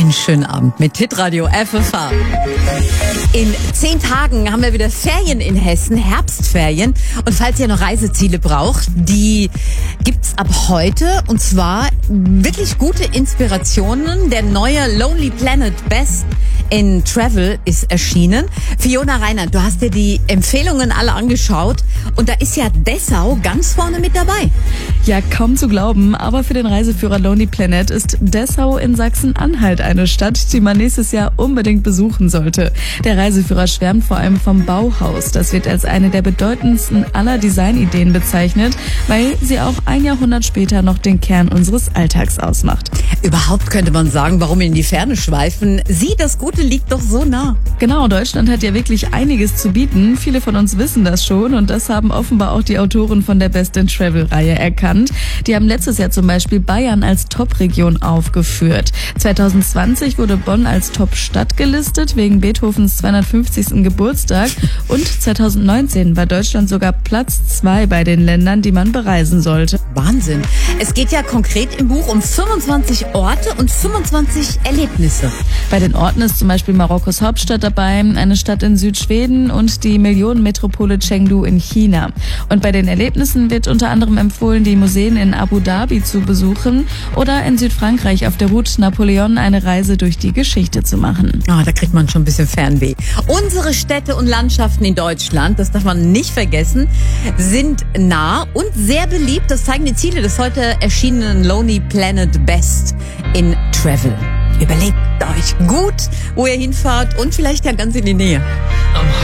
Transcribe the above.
Einen schönen Abend mit Hitradio FFH. In 10 Tagen haben wir wieder Ferien in Hessen, Herbstferien. Und falls ihr noch Reiseziele braucht, die gibt's ab heute. Und zwar wirklich gute Inspirationen. Der neue Lonely Planet Best in Travel ist erschienen. Fiona Reinert, du hast dir die Empfehlungen alle angeschaut. Und da ist ja Dessau ganz vorne mit dabei. Ja, kaum zu glauben, aber für den Reiseführer Lonely Planet ist Dessau in Sachsen-Anhalt eine Stadt, die man nächstes Jahr unbedingt besuchen sollte. Der Reiseführer schwärmt vor allem vom Bauhaus. Das wird als eine der bedeutendsten aller Designideen bezeichnet, weil sie auch ein Jahrhundert später noch den Kern unseres Alltags ausmacht. Überhaupt könnte man sagen, warum in die Ferne schweifen? Das Gute liegt doch so nah. Genau, Deutschland hat ja wirklich einiges zu bieten. Viele von uns wissen das schon und das haben offenbar auch die Autoren von der Best in Travel-Reihe erkannt. Die haben letztes Jahr zum Beispiel Bayern als Top-Region aufgeführt. 2020 wurde Bonn als Top-Stadt gelistet wegen Beethovens 250. Geburtstag und 2019 war Deutschland sogar Platz 2 bei den Ländern, die man bereisen sollte. Wahnsinn. Es geht ja konkret im Buch um 25 Orte und 25 Erlebnisse. Bei den Orten ist zum Beispiel Marokkos Hauptstadt dabei, eine Stadt in Südschweden und die Millionenmetropole Chengdu in China. Und bei den Erlebnissen wird unter anderem empfohlen, die Museen in Abu Dhabi zu besuchen oder in Südfrankreich auf der Route Napoleon eine Reise durch die Geschichte zu machen. Da kriegt man schon ein bisschen Fernweh. Unsere Städte und Landschaften in Deutschland, das darf man nicht vergessen, sind nah und sehr beliebt. Das zeigen die Ziele des heute erschienenen Lonely Planet Best in Travel. Überlegt euch gut, wo ihr hinfahrt und vielleicht ja ganz in die Nähe.